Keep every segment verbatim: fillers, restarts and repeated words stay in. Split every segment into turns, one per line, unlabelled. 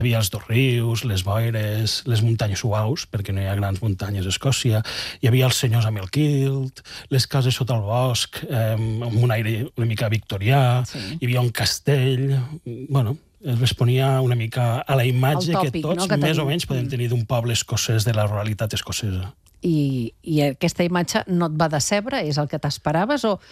Hi havia els dos rius, les boires, les muntanyes suaus, perquè no hi ha grans muntanyes a Escòcia. Hi havia els senyors amb el kilt, les cases sota el bosc, eh, amb un aire una mica victorià. Sí. Hi havia un castell. Bueno, es responia una mica a la imatge tòpic, que tots, no? que més tenim... o menys, podem tenir d'un poble escocès, de la ruralitat escocesa.
I, I aquesta imatge no et va decebre? És el que t'esperaves? O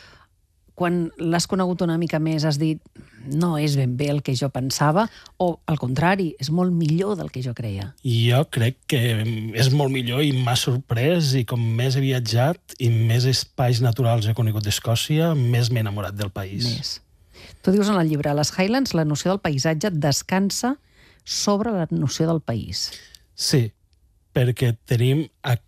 quan l'has conegut una mica més has dit no és ben bé el que jo pensava, o al contrari, és molt millor del que jo creia?
Jo crec que és molt millor i m'ha sorprès, i com més he viatjat i més espais naturals he conegut d'Escòcia, més m'he enamorat del país.
Més. Tu dius en el llibre, a les Highlands la noció del paisatge descansa sobre la noció del país.
Sí, perquè tenim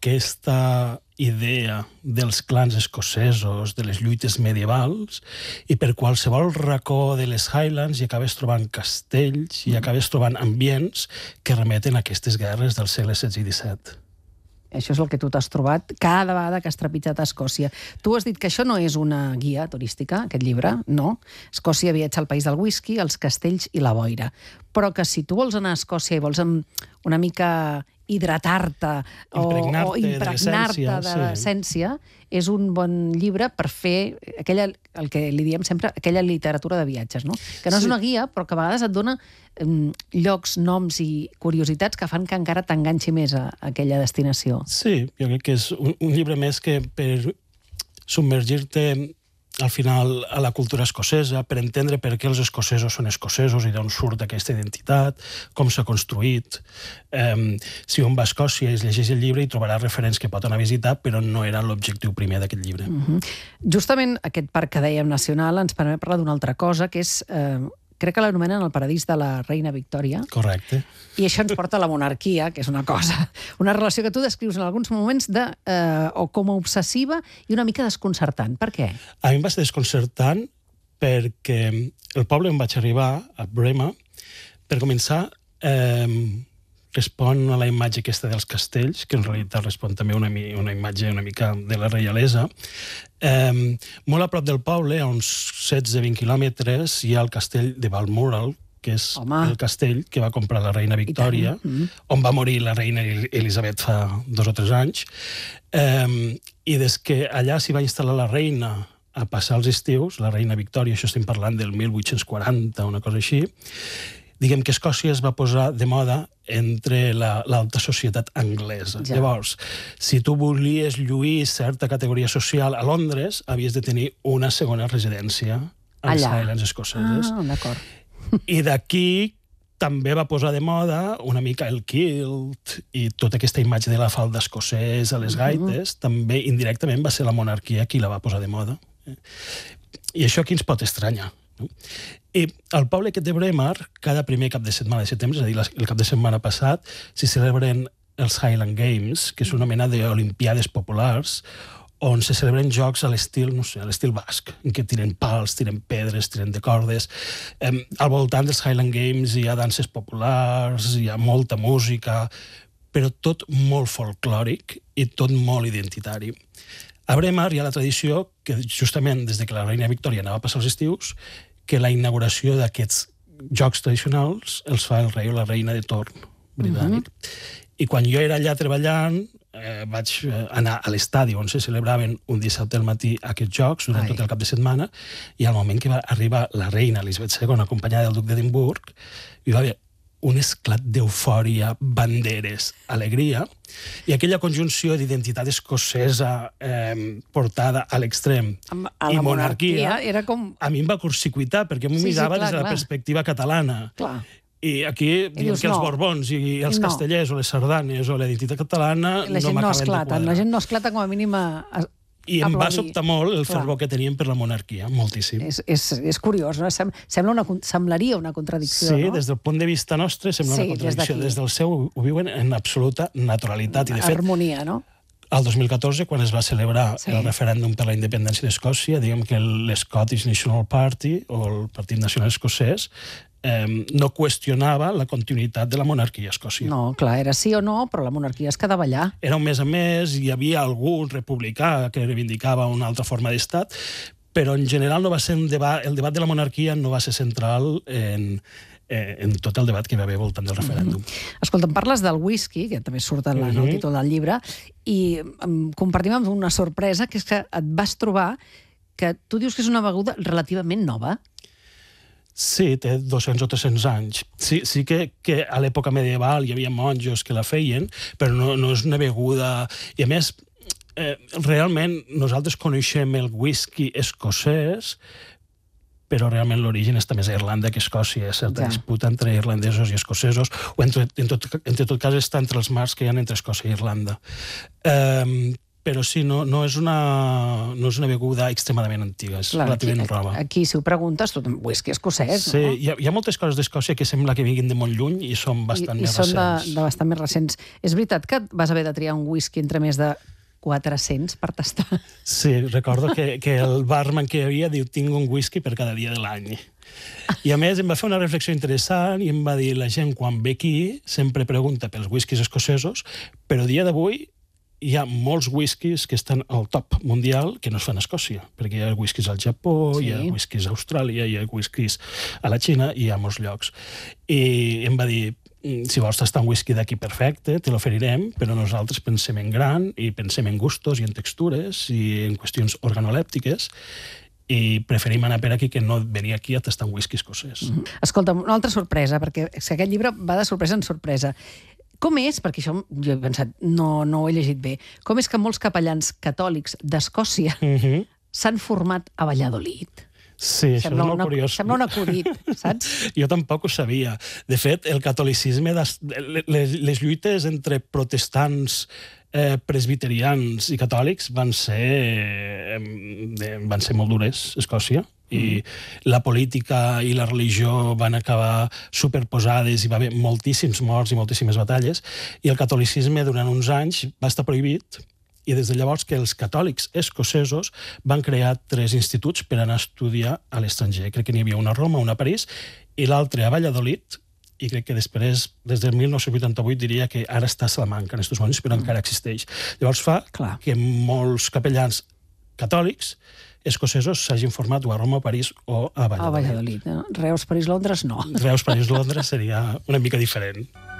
aquesta idea dels clans escocesos, de les lluites medievals, i per qualsevol racó de les Highlands hi acabes trobant castells i acabes trobant ambients que remeten a aquestes guerres del segle setze i disset.
Això és el que tu t'has trobat cada vegada que has trepitjat a Escòcia. Tu has dit que això no és una guia turística, aquest llibre, no. Escòcia viatja al país del whisky, els castells i la boira. Però que si tu vols anar a Escòcia i vols una mica hidratar-te o impregnar-te, o impregnar-te de l'essència, sí. És un bon llibre per fer aquella, el que li diem sempre, aquella literatura de viatges, no? Que no és sí. una guia, però que a vegades et dona um, llocs, noms i curiositats que fan que encara t'enganxi més a, a aquella destinació.
Sí, jo crec que és un, un llibre més que per submergir-te al final a la cultura escocesa, per entendre per què els escocesos són escocesos i d'on surt aquesta identitat, com s'ha construït. Um, si un va a Escòcia i es llegeix el llibre hi trobarà referents que pot anar a visitar, però no era l'objectiu primer d'aquest llibre.
Uh-huh. Justament aquest parc que dèiem nacional ens permet parlar d'una altra cosa, que és... Eh, crec que l'anomenen el paradís de la reina Victòria.
Correcte.
I això ens porta a la monarquia, que és una cosa, una relació que tu descrius en alguns moments de, eh, o com a obsessiva i una mica desconcertant. Per què?
A mi em va ser desconcertant perquè el poble on vaig arribar, a Brema, per començar, eh, respon a la imatge aquesta dels castells, que en realitat respon també a una, una imatge una mica de la reialesa. Eh, molt a prop del poble, a uns setze a vint quilòmetres, hi ha el castell de Balmoral, que és Home. el castell que va comprar la reina Victòria, mm. on va morir la reina Elisabet fa dos o tres anys. Eh, I des que allà s'hi va instal·lar la reina a passar els estius, la reina Victòria, això estem parlant del mil vuit-cents quaranta, una cosa així, diguem que Escòcia es va posar de moda entre l'alta societat anglesa. Ja. Llavors, si tu volies lluir certa categoria social a Londres, havies de tenir una segona residència a les Highlands escoceses.
Ah, d'acord.
I d'aquí també va posar de moda una mica el kilt i tota aquesta imatge de la falda escocès a les gaites, uh-huh. també indirectament va ser la monarquia qui la va posar de moda. I això aquí ens pot estranyar. I al poble que té Bremar, cada primer cap de setmana de setembre, és a dir, el cap de setmana passat, s'hi celebren els Highland Games, que és una mena d'olimpiades populars, on se celebren jocs a l'estil, no sé, a l'estil basc, en què tiren pals, tiren pedres, tiren de cordes. Eh, al voltant dels Highland Games hi ha danses populars, hi ha molta música, però tot molt folclòric i tot molt identitari. A Bremar hi ha la tradició que justament des de que la reina Victòria anava a passar els estius, que la inauguració d'aquests jocs tradicionals els fa el rei o la reina de torn britànic. Uh-huh. I quan jo era allà treballant, eh, vaig anar a l'estadi on se celebraven un dissabte al matí aquests jocs durant Ai. tot el cap de setmana, i al moment que va arribar la reina Elisabet segona acompanyada del duc d'Edimburg, hi va haver un esclat d'eufòria, banderes, alegria, i aquella conjunció d'identitat escocesa eh, portada a l'extrem i monarquia,
monarquia era com...
a mi em va curtcircuitar, perquè m'ho sí, mirava sí, clar, des de la clar. perspectiva catalana.
Clar.
I aquí, I dius, que els no. Borbons i els no. castellers o les sardanes o la identitat catalana
la
no m'acaben
no de quadrar. La gent no esclata com a mínim a...
I em va sobtar molt el fervor que tenien per la monarquia, moltíssim.
És, és, és curiós, no? Sem, sembla una, semblaria una contradicció,
sí,
no?
des del punt de vista nostre sembla sí, una contradicció. Des, des del seu ho viuen en absoluta naturalitat. I de fet,
harmonia, no?
El dos mil catorze, quan es va celebrar sí. el referèndum per la independència d'Escòcia, diguem que l'Scottish National Party, o el Partit Nacional Escocès, eh, no qüestionava la continuïtat de la monarquia a Escòcia.
No, clar, era sí o no, però la monarquia es quedava allà.
Era un mes a més, hi havia algun republicà que reivindicava una altra forma d'estat, però en general no va ser un debat, el debat de la monarquia no va ser central en, eh, en tot el debat que hi va haver voltant del referèndum.
Mm-hmm. Escolta, em parles del whisky, que també surt en el
Mm-hmm.
títol del llibre, i em compartim amb una sorpresa, que és que et vas trobar que tu dius que és una beguda relativament nova.
Sí, té dos-cents o tres-cents anys. Sí, sí que, que a l'època medieval hi havia monjos que la feien, però no, no és una beguda... I a més, eh, realment nosaltres coneixem el whisky escocès, però realment l'origen està més a Irlanda que a Escòcia. És certa
Ja.
disputa entre irlandesos i escocesos, o entre, en, tot, entre tot cas està entre els mars que hi ha entre Escòcia i Irlanda. Um, però sí, no, no, és una, no és una beguda extremadament antiga, és
Clar,
relativament
aquí,
nova.
aquí, si ho preguntes, tot whisky escocès,
Sí,
no?
hi ha, hi ha moltes coses d'Escòcia que sembla que vinguin de molt lluny i són bastant
I, i
més
són de,
recents.
de bastant més recents. És veritat que vas haver de triar un whisky entre més de quatre-cents per tastar?
Sí, recordo que, que el barman que hi havia diu tinc un whisky per cada dia de l'any. I a més em va fer una reflexió interessant i em va dir la gent quan ve aquí sempre pregunta pels whiskies escocesos, però a dia d'avui hi ha molts whiskies que estan al top mundial que no es fan a Escòcia, perquè hi ha whiskies al Japó,
Sí.
hi ha whiskies a Austràlia, hi ha whiskies a la Xina i hi ha molts llocs. I em va dir, si vols tastar un whisky d'aquí perfecte, te l'oferirem, però nosaltres pensem en gran i pensem en gustos i en textures i en qüestions organolèptiques i preferim anar per aquí que no venir aquí a tastar un whisky escocès.
Mm. Escolta, una altra sorpresa, perquè és que aquest llibre va de sorpresa en sorpresa. Com és, perquè això jo he pensat, no, no ho he llegit bé, com és que molts capellans catòlics d'Escòcia
Mm-hmm.
s'han format a Valladolid?
Sí, això
Sembla
és molt
una,
curiós.
sembla un acudit, saps?
Jo tampoc ho sabia. De fet, el catolicisme, les, les lluites entre protestants, eh, presbiterians i catòlics van ser, eh, van ser molt dures a Escòcia. I la política i la religió van acabar superposades i va haver moltíssims morts i moltíssimes batalles, i el catolicisme durant uns anys va estar prohibit, i des de llavors que els catòlics escocesos van crear tres instituts per anar a estudiar a l'estranger. Crec que n'hi havia una a Roma, una a París i l'altre a Valladolid, i crec que després, des del mil nou-cents vuitanta-vuit, diria que ara està a Salamanca en aquests moments, però encara existeix. Llavors fa
Clar.
que molts capellans catòlics escocesos s'hagin format o a Roma, a París o a Valladolid.
A Valladolid. No? Reus, París, Londres, no.
Reus, París, Londres seria una mica diferent.